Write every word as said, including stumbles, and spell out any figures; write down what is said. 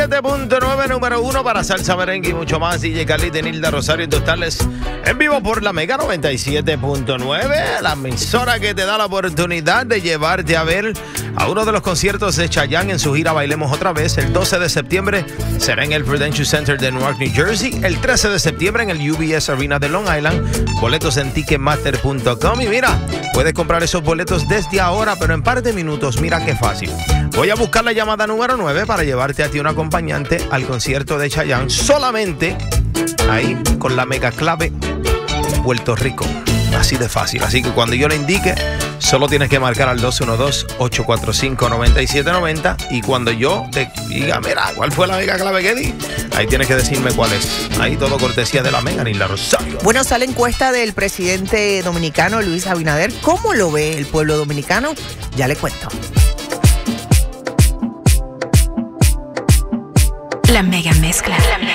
siete punto nueve, número uno para salsa, merengue y mucho más. D J Khalid, de Nilda Rosario, Totales en vivo por la Mega noventa y siete punto nueve, la emisora que te da la oportunidad de llevarte a ver a uno de los conciertos de Chayanne en su gira Bailemos Otra Vez. El doce de septiembre será en el Prudential Center de Newark, New Jersey. El trece de septiembre en el U B S Arena de Long Island. Boletos en ticketmaster punto com. Y mira, puedes comprar esos boletos desde ahora, pero en par de minutos. Mira qué fácil. Voy a buscar la llamada número nueve para llevarte a ti un acompañante al concierto de Chayanne. Solamente ahí con la mega clave Puerto Rico. Así de fácil. Así que cuando yo le indique, solo tienes que marcar al dos uno dos, ocho cuatro cinco, nueve siete nueve cero. Y cuando yo te diga, mira, ¿cuál fue la mega clave que di? Ahí tienes que decirme cuál es. Ahí todo cortesía de la Mega Nilda Rosario. Bueno, sale encuesta del presidente dominicano Luis Abinader. ¿Cómo lo ve el pueblo dominicano? Ya le cuento. La mega mezcla. La mega.